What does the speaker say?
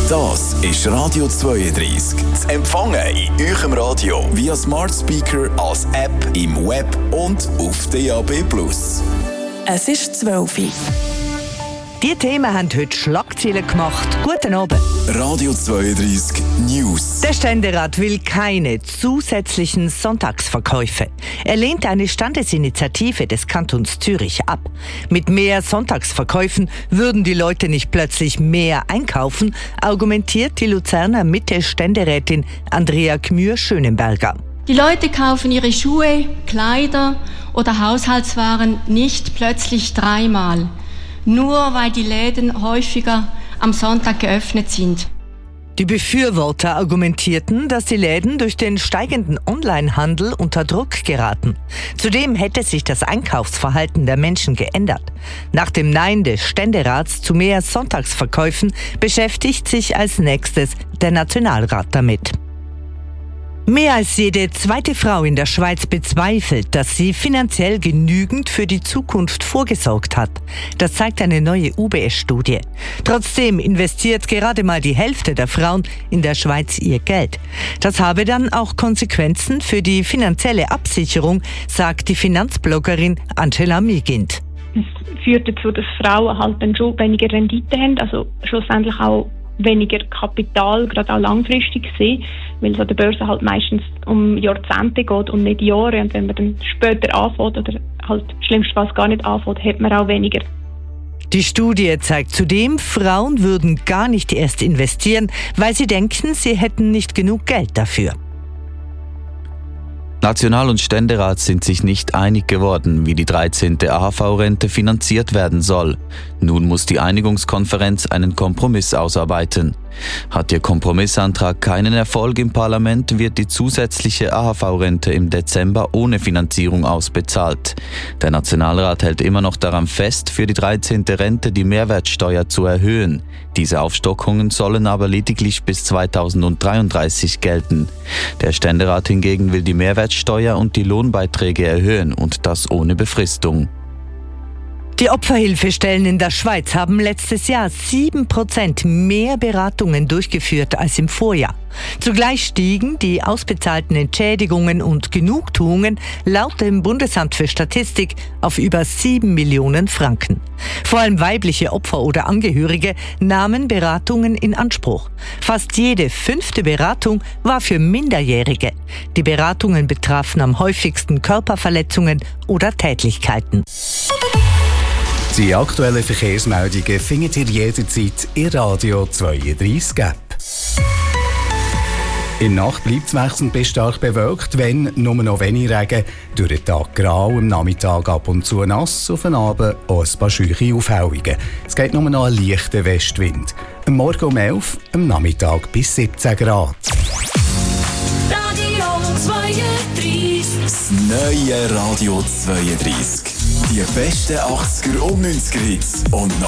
Das ist Radio 32. Zu empfangen in eurem Radio via Smart Speaker, als App, im Web und auf DAB+. Es ist 12 Uhr. Die Themen haben heute Schlagzeilen gemacht. Guten Abend. Radio 32 News. Der Ständerat will keine zusätzlichen Sonntagsverkäufe. Er lehnt eine Standesinitiative des Kantons Zürich ab. Mit mehr Sonntagsverkäufen würden die Leute nicht plötzlich mehr einkaufen, argumentiert die Luzerner Mitte-Ständerätin Andrea Gmür-Schönenberger. Die Leute kaufen ihre Schuhe, Kleider oder Haushaltswaren nicht plötzlich dreimal, nur weil die Läden häufiger am Sonntag geöffnet sind. Die Befürworter argumentierten, dass die Läden durch den steigenden Onlinehandel unter Druck geraten. Zudem hätte sich das Einkaufsverhalten der Menschen geändert. Nach dem Nein des Ständerats zu mehr Sonntagsverkäufen beschäftigt sich als nächstes der Nationalrat damit. Mehr als jede zweite Frau in der Schweiz bezweifelt, dass sie finanziell genügend für die Zukunft vorgesorgt hat. Das zeigt eine neue UBS-Studie. Trotzdem investiert gerade mal die Hälfte der Frauen in der Schweiz ihr Geld. Das habe dann auch Konsequenzen für die finanzielle Absicherung, sagt die Finanzbloggerin Angela Migint. Es führt dazu, dass Frauen halt dann schon weniger Rendite haben, also schlussendlich auch weniger Kapital, gerade auch langfristig gesehen, weil es an der Börse halt meistens um Jahrzehnte geht und nicht Jahre. Und wenn man dann später anfängt oder halt schlimmstenfalls gar nicht anfängt, hat man auch weniger. Die Studie zeigt zudem, Frauen würden gar nicht erst investieren, weil sie denken, sie hätten nicht genug Geld dafür. National- und Ständerat sind sich nicht einig geworden, wie die 13. AHV-Rente finanziert werden soll. Nun muss die Einigungskonferenz einen Kompromiss ausarbeiten. Hat der Kompromissantrag keinen Erfolg im Parlament, wird die zusätzliche AHV-Rente im Dezember ohne Finanzierung ausbezahlt. Der Nationalrat hält immer noch daran fest, für die 13. Rente die Mehrwertsteuer zu erhöhen. Diese Aufstockungen sollen aber lediglich bis 2033 gelten. Der Ständerat hingegen will die Mehrwertsteuer und die Lohnbeiträge erhöhen und das ohne Befristung. Die Opferhilfestellen in der Schweiz haben letztes Jahr 7% mehr Beratungen durchgeführt als im Vorjahr. Zugleich stiegen die ausbezahlten Entschädigungen und Genugtuungen laut dem Bundesamt für Statistik auf über 7 Millionen Franken. Vor allem weibliche Opfer oder Angehörige nahmen Beratungen in Anspruch. Fast jede 5. Beratung war für Minderjährige. Die Beratungen betrafen am häufigsten Körperverletzungen oder Tätlichkeiten. Die aktuellen Verkehrsmeldungen findet ihr jederzeit in Radio 32 App. In der Nacht bleibt es wechselnd bis stark bewölkt, wenn nur noch wenig Regen, durch den Tag grau, am Nachmittag ab und zu nass, auf den Abend auch ein paar scheuche Aufhellungen. Es geht nur noch einen leichten Westwind. Am Morgen um 11, am Nachmittag bis 17 Grad. Radio 32. Das neue Radio 32. Die besten 80er und 90er Hits und noch